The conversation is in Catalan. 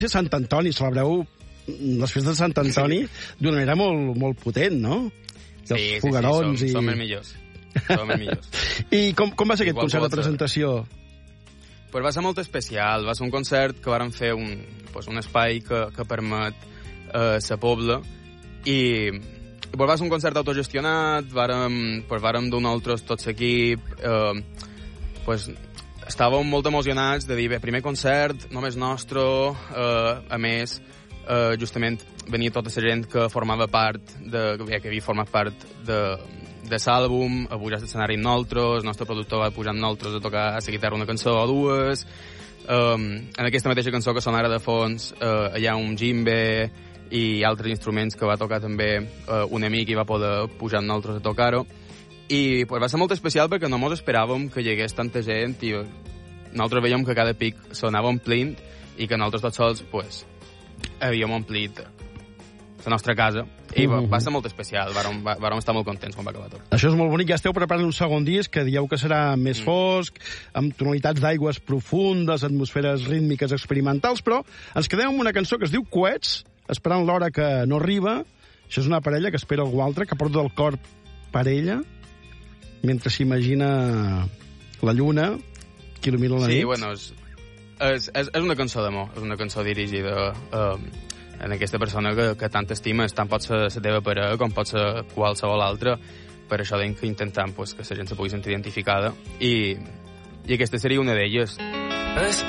Sant Antoni, celebreu les festes de Sant Antoni d'una manera molt, molt potent, no? Sí, foguerons som els millors. Som els millors. I com va ser aquest concert de presentació? Pues va ser molt especial. Va ser un concert que vàrem fer un espai que permet la Pobla i va ser un concert autogestionat, vàrem dur nosaltres tot l'equip, estàvem molt emocionats de dir, bé, primer concert, només nostre, a més, justament venia tota la gent que formava part, que havia format part de l'àlbum, a pujar a l'escenari amb nosaltres, el nostre productor va pujar amb nosaltres a tocar a la guitarra una cançó o dues, en aquesta mateixa cançó que sonara de fons hi ha un djembe i altres instruments que va tocar també un amic i va poder pujar amb nosaltres a tocar-ho, i va ser molt especial perquè no ens esperàvem que hi hagués tanta gent i nosaltres veiem que cada pic s'anava omplint i que nosaltres tots sols havíem omplit la nostra casa i va ser molt especial, vàrem estar molt contents quan va acabar tot. Això és molt bonic, ja esteu preparant un segon disc que dieu que serà més fosc, amb tonalitats d'aigües profundes, atmosferes rítmiques experimentals, però ens quedem amb una cançó que es diu Coets, esperant l'hora que no arriba. Això és una parella que espera algú altre, que porta el cor per ella, mentre s'imagina la lluna que il·lumina la nit. Sí, bueno, és una cançó d'amor, és una cançó dirigida a aquesta persona que tant estimes, tant pot ser la teva parella com pot ser qualsevol altra. Per això que intentem que la gent se pugui sentir identificada i aquesta seria una d'elles.